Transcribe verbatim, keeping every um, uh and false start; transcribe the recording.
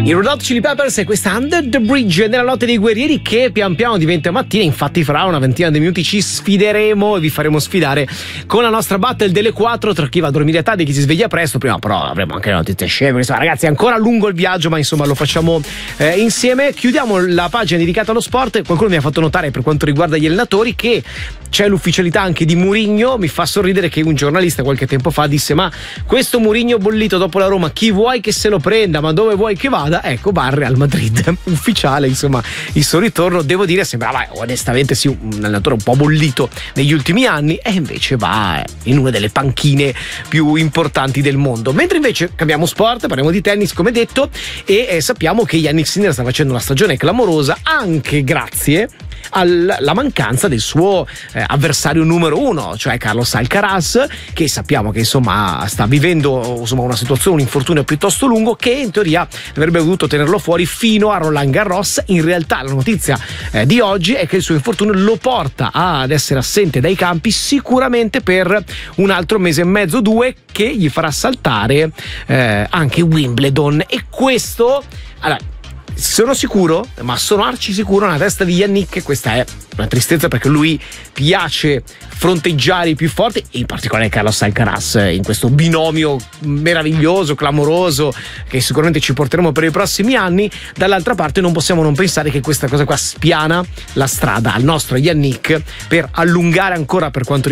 I Red Hot Chili Peppers e questa Under the Bridge nella notte dei guerrieri, che pian piano diventa mattina. Infatti fra una ventina di minuti ci sfideremo e vi faremo sfidare con la nostra battle delle quattro tra chi va a dormire tardi e chi si sveglia presto. Prima però avremo anche le notizie sceme, insomma ragazzi è ancora lungo il viaggio, ma insomma lo facciamo eh, insieme. Chiudiamo la pagina dedicata allo sport. Qualcuno mi ha fatto notare, per quanto riguarda gli allenatori, che c'è l'ufficialità anche di Mourinho. Mi fa sorridere che un giornalista qualche tempo fa disse: ma questo Mourinho bollito dopo la Roma, chi vuoi che se lo prenda, ma dove vuoi che vada? Ecco, va al Real Madrid, ufficiale insomma il suo ritorno. Devo dire sembrava onestamente sì un allenatore un po' bollito negli ultimi anni, e invece va in una delle panchine più importanti del mondo. Mentre invece cambiamo sport, parliamo di tennis come detto, e eh, sappiamo che Jannik Sinner sta facendo una stagione clamorosa anche grazie alla mancanza del suo eh, avversario numero uno, cioè Carlos Alcaraz, che sappiamo che insomma sta vivendo insomma una situazione, un infortunio piuttosto lungo, che in teoria avrebbe dovuto tenerlo fuori fino a Roland Garros. In realtà la notizia eh, di oggi è che il suo infortunio lo porta ad essere assente dai campi sicuramente per un altro mese e mezzo, due, che gli farà saltare eh, anche Wimbledon. E questo, allora, sono sicuro, ma sono arci sicuro, nella testa di Jannik questa è una tristezza, perché lui piace fronteggiare i più forti, e in particolare Carlos Alcaraz, in questo binomio meraviglioso, clamoroso, che sicuramente ci porteremo per i prossimi anni. Dall'altra parte non possiamo non pensare che questa cosa qua spiana la strada al nostro Jannik per allungare ancora, per quanto